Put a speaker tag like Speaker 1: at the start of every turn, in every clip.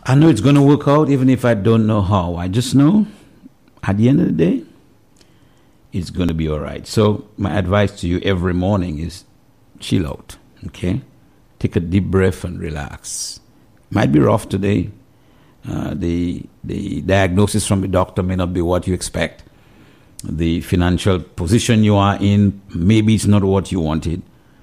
Speaker 1: I know it's going to work out even if I don't know how. I just know at the end of the day, it's going to be all right. So my advice to you every morning is chill out, okay? Take a deep breath and relax. Might be rough today. The diagnosis from the doctor may not be what you expect. The financial position you are in, maybe it's not what you wanted.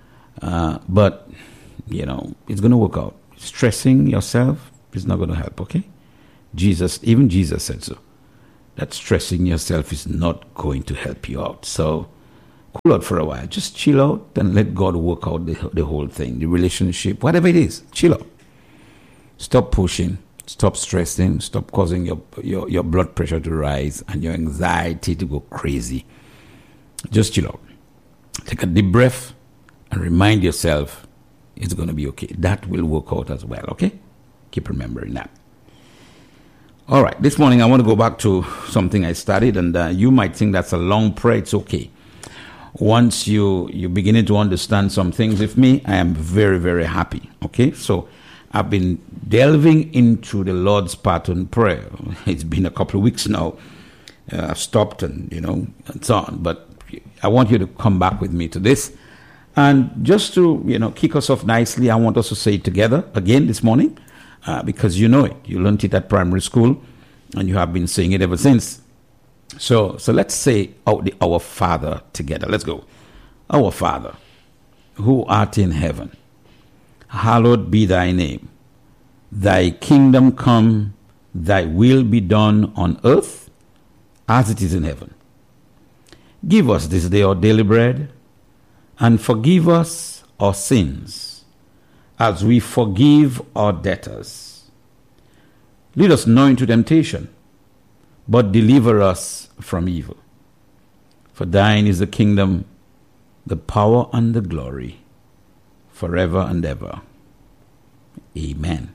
Speaker 1: But, it's going to work out. Stressing yourself is not going to help, okay? Even Jesus said so. That stressing yourself is not going to help you out. So, cool out for a while. Just chill out and let God work out the whole thing, the relationship, whatever it is. Chill out. Stop pushing. Stop stressing. Stop causing your blood pressure to rise and your anxiety to go crazy. Just chill out. Take a deep breath and remind yourself it's going to be okay. That will work out as well, okay? Keep remembering that. All right, this morning I want to go back to something I studied, and you might think that's a long prayer. It's okay. Once you're beginning to understand some things with me, I am very, very happy, okay? So I've been delving into the Lord's pattern prayer. It's been a couple of weeks now. I've stopped and so on. But I want you to come back with me to this. And just to, kick us off nicely, I want us to say it together again this morning because you know it. You learned it at primary school and you have been saying it ever since. So let's say our Father together. Let's go. Our Father, who art in heaven, hallowed be thy name. Thy kingdom come, thy will be done on earth as it is in heaven. Give us this day our daily bread, and forgive us our sins, as we forgive our debtors. Lead us not into temptation, but deliver us from evil. For thine is the kingdom, the power, and the glory, forever and ever. Amen.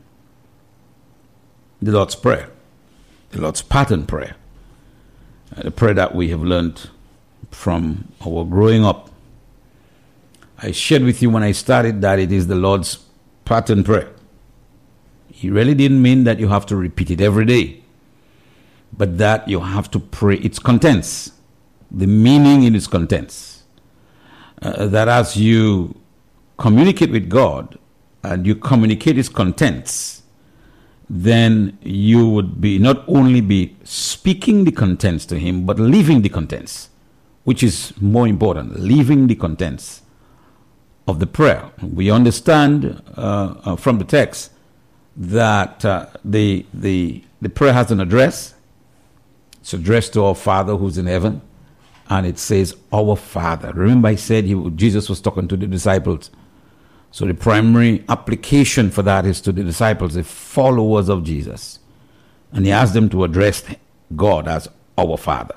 Speaker 1: The Lord's Prayer, the Lord's pattern prayer, the prayer that we have learned from our growing up. I shared with you when I started that it is the Lord's pattern prayer. He really didn't mean that you have to repeat it every day, but that you have to pray its contents, the meaning in its contents. That as you communicate with God and you communicate its contents, then you would be not only be speaking the contents to him, but living the contents, which is more important, living the contents of the prayer. We understand from the text that the prayer has an address. It's addressed to our Father who's in heaven, and it says, our Father. Remember I said Jesus was talking to the disciples. So the primary application for that is to the disciples, the followers of Jesus. And he asked them to address God as our Father.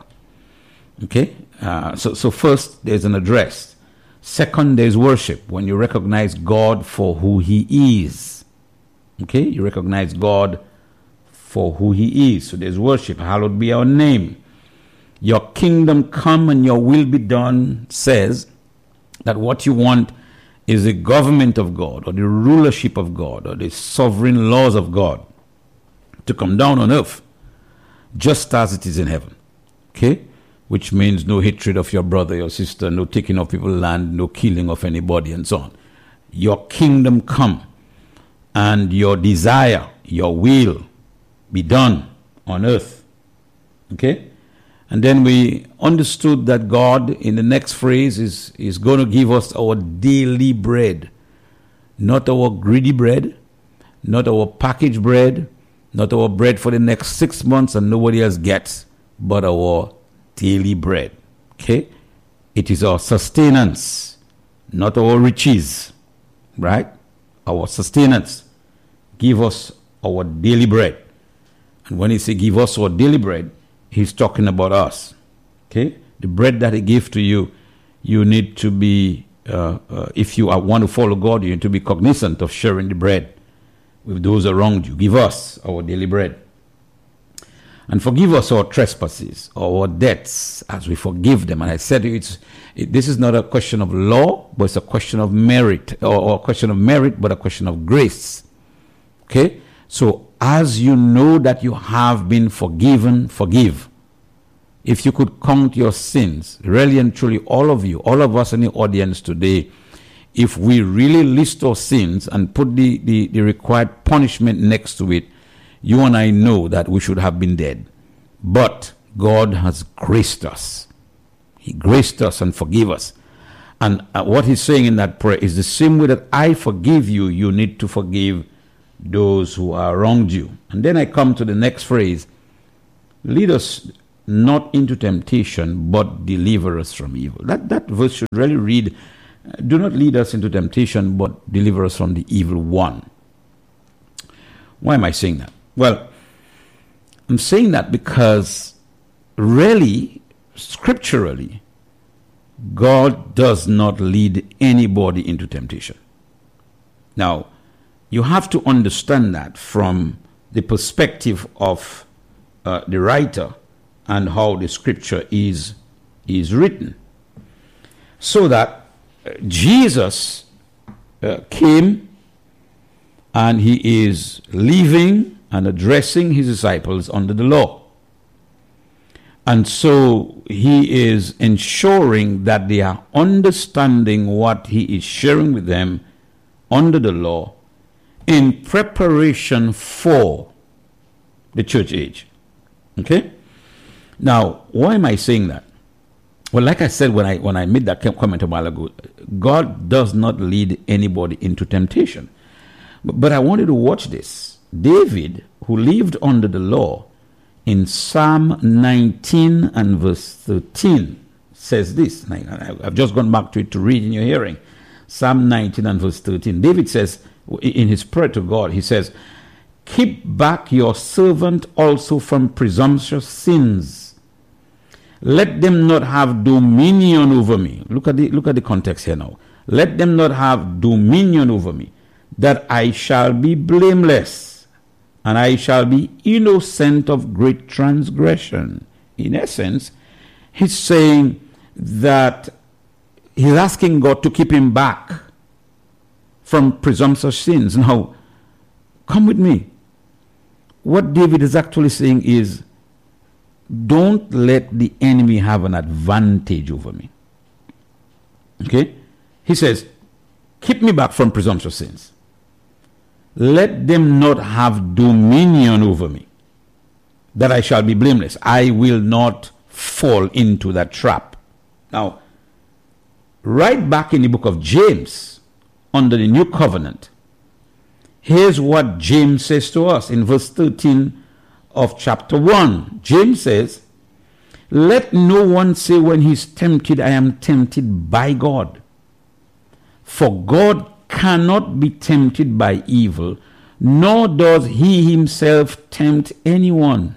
Speaker 1: Okay? So first, there's an address. Second, there's worship, when you recognize God for who he is. Okay? You recognize God for who he is. So there's worship. Hallowed be our name. Your kingdom come and your will be done says that what you want is the government of God, or the rulership of God, or the sovereign laws of God to come down on earth, just as it is in heaven. Okay? Which means no hatred of your brother, your sister, no taking of people's land, no killing of anybody, and so on. Your kingdom come, and your desire, your will be done on earth. Okay? And then we understood that God, in the next phrase, is going to give us our daily bread. Not our greedy bread, not our packaged bread, not our bread for the next 6 months and nobody else gets, but our daily bread. Okay? It is our sustenance, not our riches. Right? Our sustenance. Give us our daily bread. And when he says give us our daily bread, he's talking about us. Okay? The bread that he gives to you, you need to be, if you want to follow God, you need to be cognizant of sharing the bread with those around you. Give us our daily bread. And forgive us our trespasses, our debts, as we forgive them. And I said this is not a question of law, but it's a question of merit, or a question of merit, but a question of grace. Okay? So as you know that you have been forgiven, forgive. If you could count your sins, really and truly, all of you, all of us in the audience today, if we really list our sins and put the required punishment next to it, you and I know that we should have been dead. But God has graced us. He graced us and forgive us. And what he's saying in that prayer is the same way that I forgive you, you need to forgive those who are wronged you. And then I come to the next phrase, lead us not into temptation, but deliver us from evil. That verse should really read, do not lead us into temptation, but deliver us from the evil one. Why am I saying that? Well, I'm saying that because really, scripturally, God does not lead anybody into temptation. Now, you have to understand that from the perspective of the writer and how the scripture is written. So that Jesus came and he is leaving and addressing his disciples under the law. And so he is ensuring that they are understanding what he is sharing with them under the law in preparation for the church age. Okay? Now, why am I saying that? Well, like I said when I made that comment a while ago, God does not lead anybody into temptation. But I wanted to watch this. David, who lived under the law, in Psalm 19 and verse 13, says this. I've just gone back to it to read in your hearing. Psalm 19 and verse 13. David says, in his prayer to God, he says, keep back your servant also from presumptuous sins. Let them not have dominion over me. Look at the context here now. Let them not have dominion over me, that I shall be blameless, and I shall be innocent of great transgression. In essence, he's saying that he's asking God to keep him back from presumptuous sins. Now, come with me. What David is actually saying is, don't let the enemy have an advantage over me. Okay? He says, keep me back from presumptuous sins. Let them not have dominion over me, that I shall be blameless. I will not fall into that trap. Now, right back in the book of James, under the new covenant, here's what James says to us in verse 13 of chapter 1. James says, let no one say when he's tempted, I am tempted by God. For God cannot be tempted by evil, nor does he himself tempt anyone.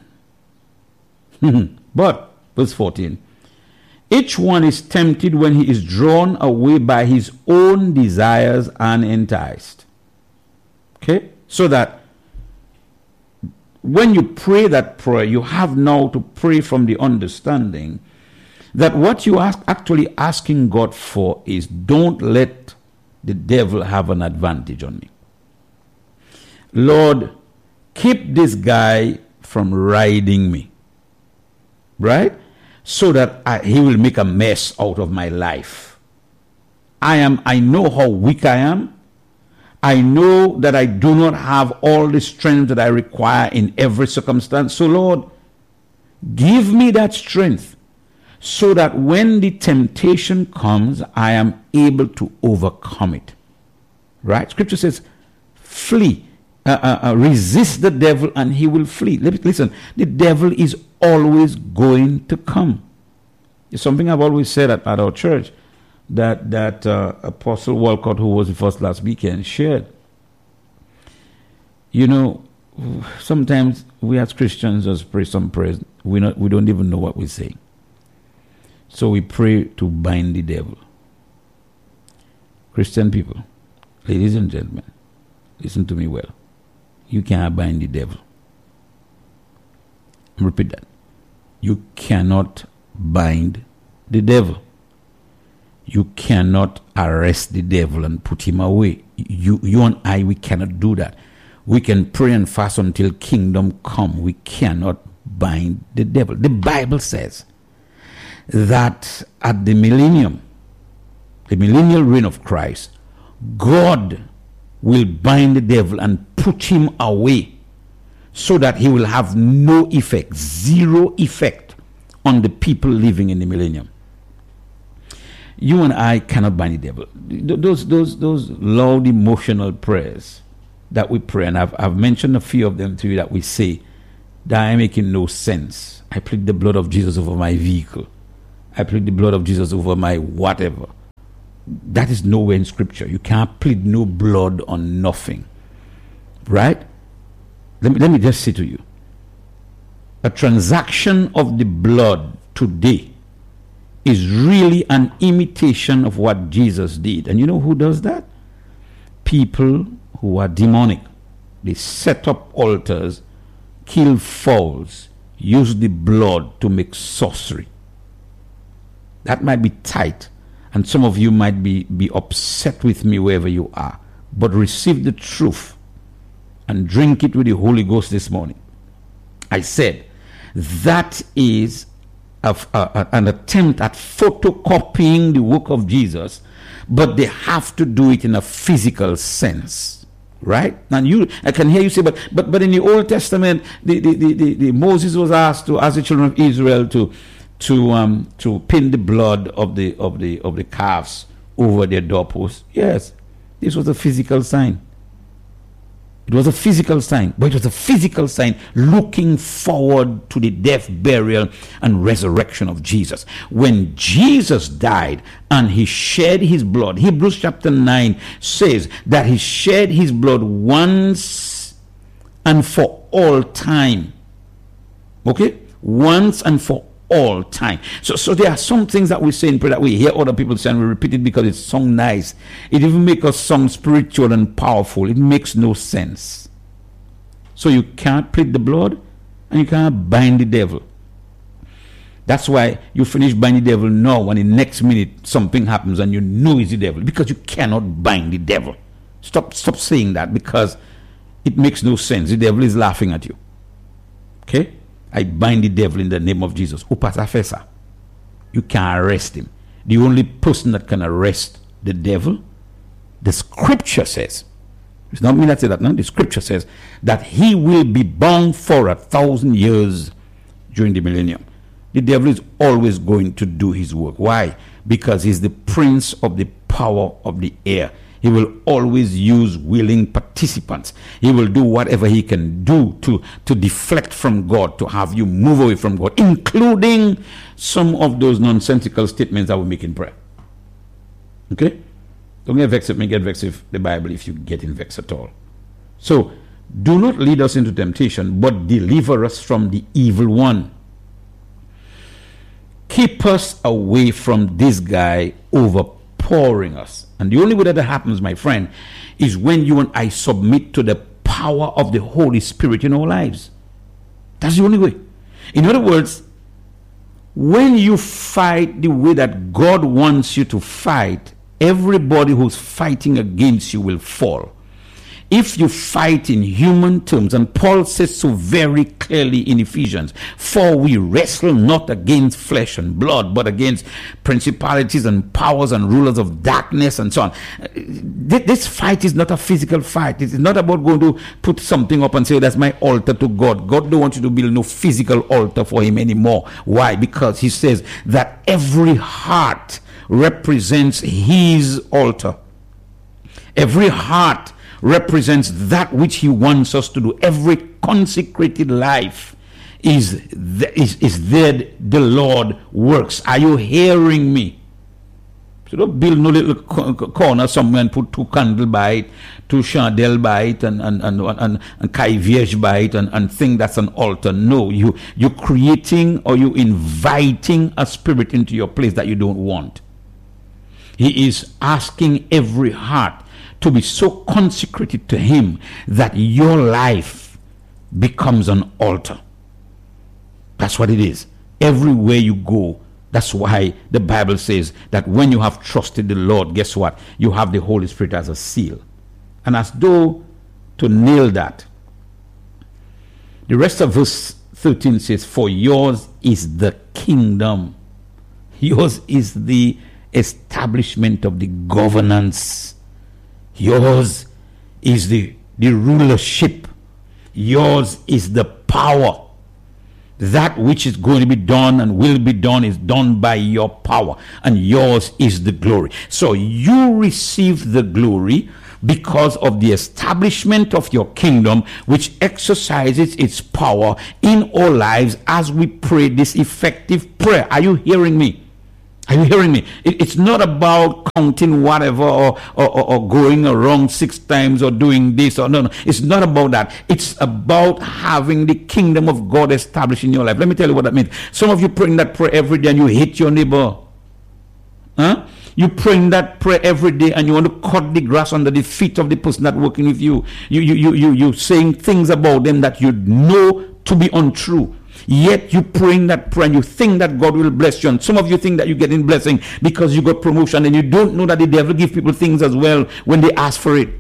Speaker 1: But, verse 14, each one is tempted when he is drawn away by his own desires and enticed. Okay? So that when you pray that prayer, you have now to pray from the understanding that what you are actually asking God for is, don't let the devil have an advantage on me. Lord, keep this guy from riding me. Right? So that he will make a mess out of my life. I know how weak I am. I know that I do not have all the strength that I require in every circumstance. So Lord, give me that strength so that when the temptation comes, I am able to overcome it. Right? Scripture says, flee. Resist the devil and he will flee. Listen, the devil is always going to come. It's something I've always said at our church that Apostle Walcott, who was with us last weekend, shared. You know, sometimes we as Christians just pray some prayers. We don't even know what we're saying. So we pray to bind the devil. Christian people, ladies and gentlemen, listen to me well. You cannot bind the devil. Repeat that. You cannot bind the devil. You cannot arrest the devil and put him away. You and I, we cannot do that. we can pray and fast until kingdom come. We cannot bind the devil. The Bible says that at the millennial reign of Christ, God will bind the devil and put him away so that he will have no effect, zero effect on the people living in the millennium. You and I cannot bind the devil. Those loud emotional prayers that we pray, and I've mentioned a few of them to you that we say that are making no sense. I plead the blood of Jesus over my vehicle. I plead the blood of Jesus over my whatever. That is nowhere in Scripture. You can't plead no blood on nothing. Right? Let me just say to you, a transaction of the blood today is really an imitation of what Jesus did. And you know who does that? People who are demonic. They set up altars, kill fowls, use the blood to make sorcery. That might be tight, and some of you might be upset with me wherever you are. But receive the truth and drink it with the Holy Ghost this morning. I said, that is an attempt at photocopying the work of Jesus, but they have to do it in a physical sense, right? And I can hear you say, but in the Old Testament, the Moses was asked to ask the children of Israel to pin the blood of the calves over their doorposts. Yes, this was a physical sign. It was a physical sign, but it was a physical sign looking forward to the death, burial, and resurrection of Jesus. When Jesus died and he shed his blood, Hebrews chapter 9 says that he shed his blood once and for all time. Okay? Once and for all time. So there are some things that we say in prayer that we hear other people say and we repeat it because it sounds nice. It even makes us sound spiritual and powerful. It makes no sense. So you can't plead the blood and you can't bind the devil. That's why you finish binding the devil now and the next minute something happens and you know it's the devil, because you cannot bind the devil. Stop saying that, because it makes no sense. The devil is laughing at you. Okay? I bind the devil in the name of Jesus. Upasafesa. You can't arrest him. The only person that can arrest the devil, the Scripture says, it's not me that said that, no? The Scripture says that he will be bound for 1,000 years during the millennium. The devil is always going to do his work. Why? Because he's the prince of the power of the air. He will always use willing participants. He will do whatever he can do to deflect from God, to have you move away from God, including some of those nonsensical statements that we make in prayer. Okay? Don't get vexed with me, get vexed with the Bible if you get in vex at all. So, do not lead us into temptation, but deliver us from the evil one. Keep us away from this guy overpowering us. And the only way that happens, my friend, is when you and I submit to the power of the Holy Spirit in our lives. That's the only way. In other words, when you fight the way that God wants you to fight, everybody who's fighting against you will fall. If you fight in human terms, and Paul says so very clearly in Ephesians, for we wrestle not against flesh and blood, but against principalities and powers and rulers of darkness and so on. This fight is not a physical fight. It is not about going to put something up and say, that's my altar to God. God don't want you to build no physical altar for him anymore. Why? Because he says that every heart represents his altar. Every heart represents that which he wants us to do. Every consecrated life is there the Lord works. Are you hearing me? So don't build no little corner somewhere and put 2 candles by it, 2 chandelles by it, and kai vierge by it, and think that's an altar. No, you're creating or you're inviting a spirit into your place that you don't want. He is asking every heart to be so consecrated to him that your life becomes an altar. That's what it is. Everywhere you go. That's why the Bible says that when you have trusted the Lord, guess what? You have the Holy Spirit as a seal. And as though to nail that. The rest of verse 13 says, for yours is the kingdom. Yours is the establishment of the governance. Yours is the rulership. Yours is the power. That which is going to be done and will be done is done by your power, and yours is the glory. So you receive the glory because of the establishment of your kingdom, which exercises its power in our lives as we pray this effective prayer. Are you hearing me? Are you hearing me? It's not about counting whatever or going around 6 times or doing this or no. It's not about that. It's about having the kingdom of God established in your life. Let me tell you what that means. Some of you praying that prayer every day and you hate your neighbor. Huh? You praying that prayer every day and you want to cut the grass under the feet of the person that's working with you. You saying things about them that you know to be untrue. Yet you praying that prayer and you think that God will bless you, and some of you think that you're getting blessing because you got promotion, and you don't know that the devil gives people things as well when they ask for it.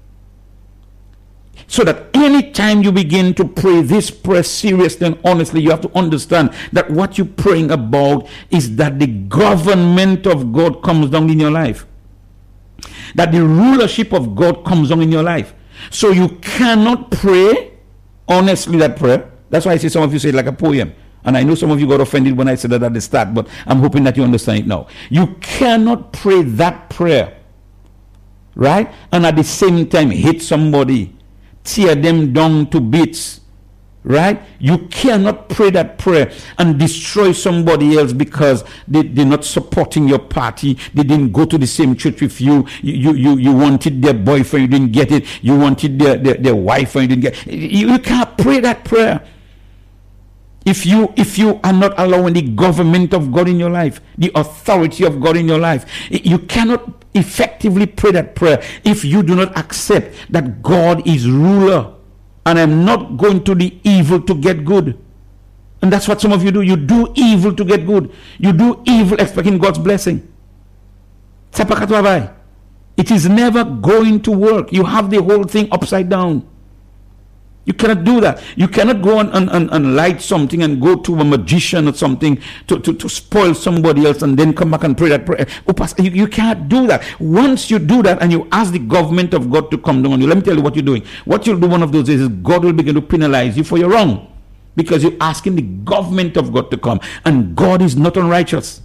Speaker 1: So that anytime you begin to pray this prayer seriously and honestly, you have to understand that what you're praying about is that the government of God comes down in your life, that the rulership of God comes down in your life. So you cannot pray honestly that prayer. That's why I say some of you say it like a poem. And I know some of you got offended when I said that at the start, but I'm hoping that you understand it now. You cannot pray that prayer, right? And at the same time hit somebody, tear them down to bits, right? You cannot pray that prayer and destroy somebody else because they're not supporting your party. They didn't go to the same church with you. You wanted their boyfriend, you didn't get it. You wanted their wife, and you didn't get it. You can't pray that prayer if you are not allowing the government of God in your life, the authority of God in your life. You cannot effectively pray that prayer if you do not accept that God is ruler, and I'm not going to do evil to get good. And that's what some of you do. You do evil to get good. You do evil expecting God's blessing. It is never going to work. You have the whole thing upside down. You cannot do that. You cannot go and light something and go to a magician or something to spoil somebody else and then come back and pray that prayer. You can't do that. Once you do that and you ask the government of God to come down on you, let me tell you what you're doing. What you'll do one of those days is God will begin to penalize you for your wrong, because you're asking the government of God to come, and God is not unrighteous.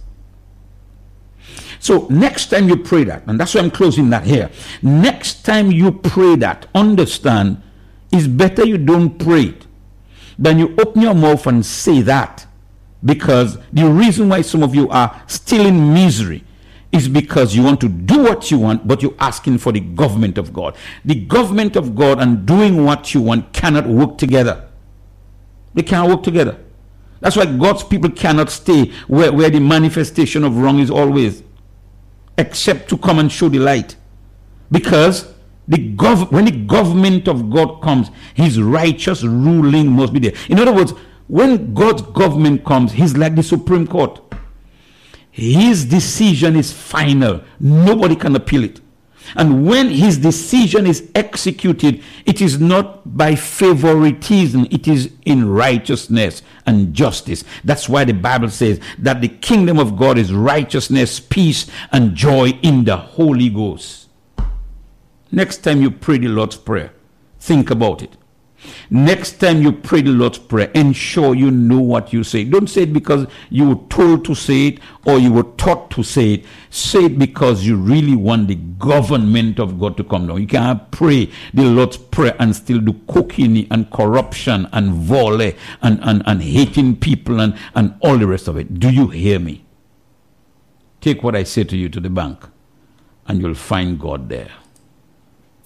Speaker 1: So next time you pray that, and that's why I'm closing that here. Next time you pray that, understand, it's better you don't pray it than you open your mouth and say that, because the reason why some of you are still in misery is because you want to do what you want, but you're asking for the government of God. The government of God and doing what you want cannot work together. They can't work together. That's why God's people cannot stay where the manifestation of wrong is always, except to come and show the light. Because when the government of God comes, his righteous ruling must be there. In other words, when God's government comes, he's like the Supreme Court. His decision is final. Nobody can appeal it. And when his decision is executed, it is not by favoritism, it is in righteousness and justice. That's why the Bible says that the kingdom of God is righteousness, peace, and joy in the Holy Ghost. Next time you pray the Lord's Prayer, think about it. Next time you pray the Lord's Prayer, ensure you know what you say. Don't say it because you were told to say it or you were taught to say it. Say it because you really want the government of God to come down. You can't pray the Lord's Prayer and still do cocaine and corruption and volley and hating people and all the rest of it. Do you hear me? Take what I say to you to the bank and you'll find God there.